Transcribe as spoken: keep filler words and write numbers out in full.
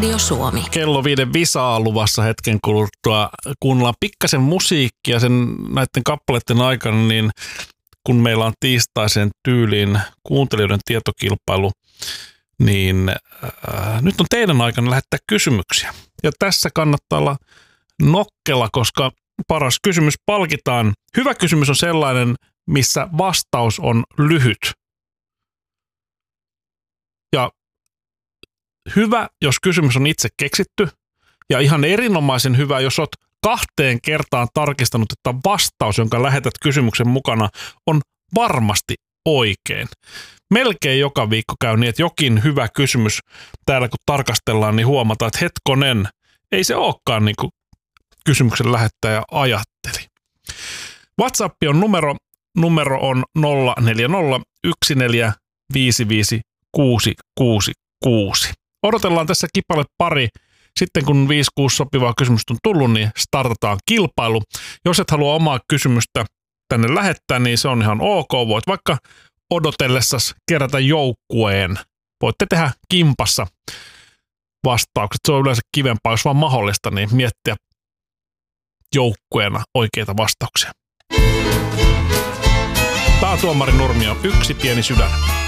Radio Suomi. Kello viiden visaa luvassa hetken kuluttua. Kuunnellaan pikkasen musiikkia sen näiden kappaleiden aikana, niin kun meillä on tiistaisen tyyliin kuuntelijoiden tietokilpailu, niin äh, nyt on teidän aikana lähettää kysymyksiä. Ja tässä kannattaa olla nokkela, koska paras kysymys palkitaan. Hyvä kysymys on sellainen, missä vastaus on lyhyt. Ja hyvä, jos kysymys on itse keksitty. Ja ihan erinomaisen hyvä, jos olet kahteen kertaan tarkistanut, että vastaus, jonka lähetät kysymyksen mukana, on varmasti oikein. Melkein joka viikko käy niin, että jokin hyvä kysymys täällä kun tarkastellaan, niin huomataan, että hetkonen, ei se olekaan niin kuin kysymyksen lähettäjä ajatteli. WhatsApp on numero, numero on nolla neljä nolla yksi neljä viisi viisi kuusi kuusi kuusi. Odotellaan tässä kipale pari. Sitten kun viisi kuusi sopivaa kysymystä on tullut, niin startataan kilpailu. Jos et halua omaa kysymystä tänne lähettää, niin se on ihan ok. Voit vaikka odotellessasi kerätä joukkueen. Voitte tehdä kimpassa vastaukset. Se on yleensä kivempaa, jos vaan mahdollista, niin miettiä joukkueena oikeita vastauksia. Tämä on Tuomari Nurmio, Yksi pieni sydän.